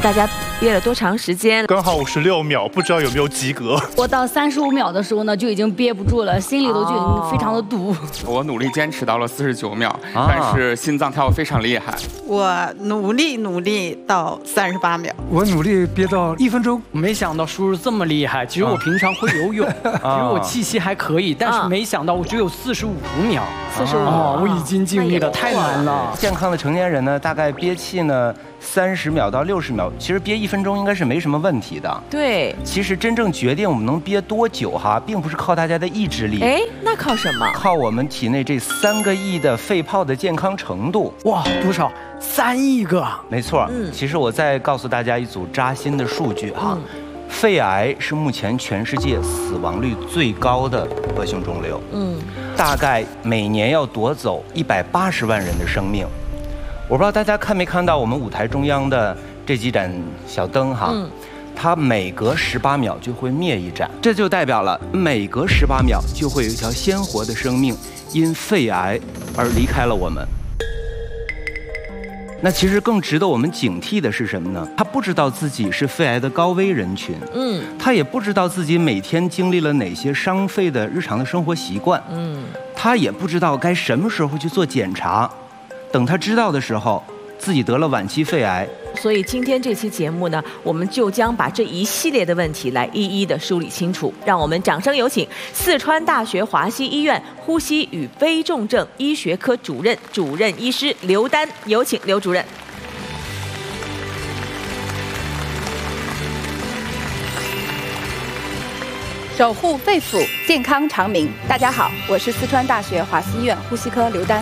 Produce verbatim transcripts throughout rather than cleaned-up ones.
大家憋了多长时间？ 刚好五十六秒，不知道有没有及格。 我到三十五秒的时候呢，就已经憋不住了，心里头就已经非常的堵。 我努力坚持到了四十九秒，但是心脏跳得非常厉害。 我努力努力到三十八秒， 我努力憋到一分钟。 没想到叔叔这么厉害。其实我平常会游泳，其实我气息还可以，但是没想到我只有四十五秒。 四十五哦，我已经尽力了，太难了。 健康的成年人呢，大概憋气呢三十秒到六十秒，其实憋一分钟应该是没什么问题的。 对， 其实真正决定我们能憋多久哈，并不是靠大家的意志力， 哎，那靠什么？ 靠我们体内这三个亿的肺泡的健康程度。 哇，多少？三亿个。 没错。嗯，其实我再告诉大家一组扎心的数据哈。嗯，肺癌是目前全世界死亡率最高的恶性肿瘤，嗯，大概每年要夺走一百八十万人的生命。我不知道大家看没看到我们舞台中央的这几盏小灯哈，嗯，它每隔十八秒就会灭一盏，这就代表了每隔十八秒就会有一条鲜活的生命因肺癌而离开了我们。那其实更值得我们警惕的是什么呢？他不知道自己是肺癌的高危人群，嗯，他也不知道自己每天经历了哪些伤肺的日常的生活习惯，嗯，他也不知道该什么时候去做检查。等他知道的时候，自己得了晚期肺癌。 所以今天这期节目呢，我们就将把这一系列的问题来一一的梳理清楚。让我们掌声有请四川大学华西医院呼吸与危重症医学科主任、主任医师刘丹，有请刘主任。 守护肺腑，健康长鸣。大家好，我是四川大学华西医院呼吸科刘丹。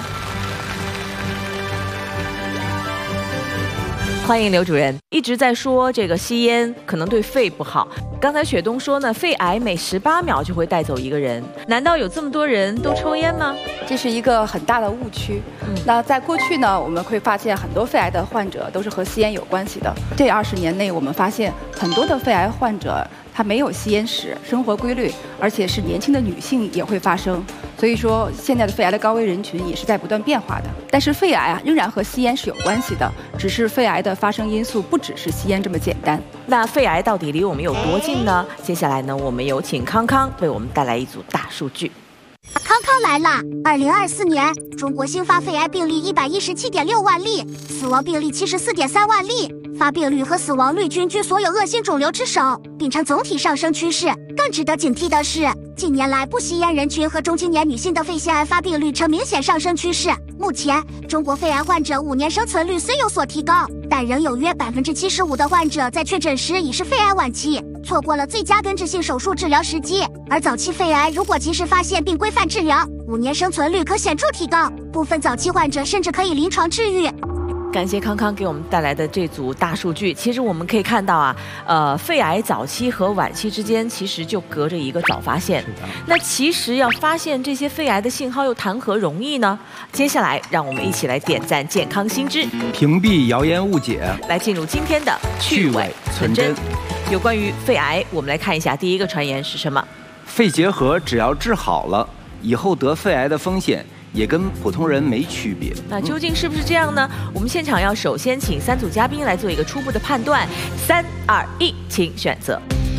欢迎刘主任。一直在说这个吸烟可能对肺不好，刚才雪冬说呢，肺癌每十八秒就会带走一个人，难道有这么多人都抽烟吗？ 这是一个很大的误区。嗯，那在过去呢，我们会发现很多肺癌的患者都是和吸烟有关系的。这二十年内，我们发现很多的肺癌患者他没有吸烟史、生活规律，而且是年轻的女性也会发生。所以说，现在的肺癌的高危人群也是在不断变化的。但是肺癌啊，仍然和吸烟是有关系的，只是肺癌的发生因素不只是吸烟这么简单。 那肺癌到底离我们有多近呢？接下来呢，我们有请康康为我们带来一组大数据。 康康来了！二零二四年，中国新发肺癌病例一百一十七点六万例，死亡病例七十四点三万例，发病率和死亡率均居所有恶性肿瘤之首，并呈总体上升趋势。更值得警惕的是，近年来不吸烟人群和中青年女性的肺腺癌发病率呈明显上升趋势。目前，中国肺癌患者五年生存率虽有所提高，但仍有约百分之七十五的患者在确诊时已是肺癌晚期，错过了最佳根治性手术治疗时机。而早期肺癌如果及时发现并规范治疗，五年生存率可显著提高，部分早期患者甚至可以临床治愈。 感谢康康给我们带来的这组大数据。其实我们可以看到啊，呃，肺癌早期和晚期之间其实就隔着一个早发现。那其实要发现这些肺癌的信号又谈何容易呢？接下来让我们一起来点赞健康新知， 屏蔽谣言误解， 来进入今天的去伪存真。有关于肺癌，我们来看一下第一个传言是什么？ 肺结核只要治好了，以后得肺癌的风险也跟普通人没区别。 那究竟是不是这样呢？我们现场要首先请三组嘉宾来做一个初步的判断。三二一，请选择。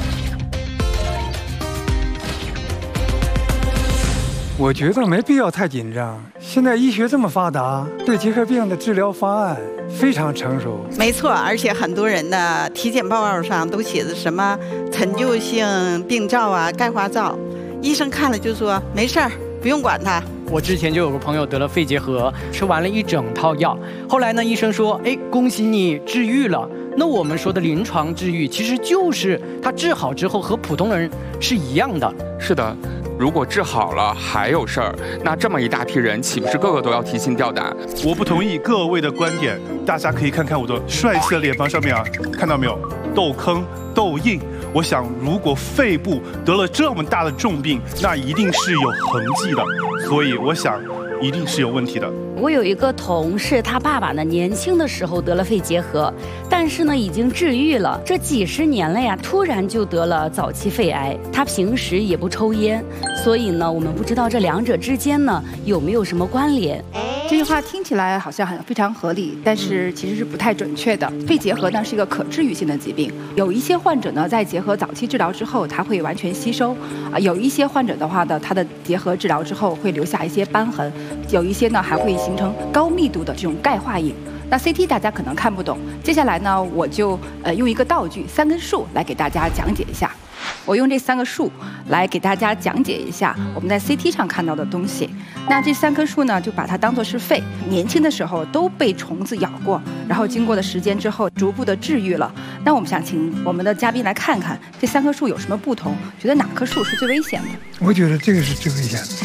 我觉得没必要太紧张。现在医学这么发达，对结核病的治疗方案非常成熟。 没错，而且很多人的体检报告上都写着什么陈旧性病灶啊、钙化灶，医生看了就说没事儿，不用管它。 我之前就有个朋友得了肺结核，吃完了一整套药，后来呢，医生说，哎，恭喜你治愈了。那我们说的临床治愈，其实就是他治好之后和普通人是一样的。 是的。如果治好了还有事儿，那这么一大批人岂不是个个都要提心吊胆？ 我不同意各位的观点，大家可以看看我的帅气的脸庞上面啊，看到没有？痘坑、痘印。我想，如果肺部得了这么大的重病，那一定是有痕迹的，所以我想，一定是有问题的。 我有一个同事，他爸爸呢年轻的时候得了肺结核，但是呢已经治愈了。这几十年了呀，突然就得了早期肺癌。他平时也不抽烟，所以呢，我们不知道这两者之间呢有没有什么关联。 这句话听起来好像很非常合理，但是其实是不太准确的。肺结核呢是一个可治愈性的疾病，有一些患者呢在结核早期治疗之后，它会完全吸收啊；有一些患者的话呢，他的结核治疗之后会留下一些斑痕，有一些呢还会形成高密度的这种钙化影。那 C T 大家可能看不懂，接下来呢我就呃用一个道具三根树来给大家讲解一下。我用这三个树来给大家讲解一下我们在 C T 上看到的东西。那这三棵树呢，就把它当作是肺，年轻的时候都被虫子咬过，然后经过的时间之后，逐步的治愈了。那我们想请我们的嘉宾来看看这三棵树有什么不同，觉得哪棵树是最危险的？ 我觉得这个是最危险的。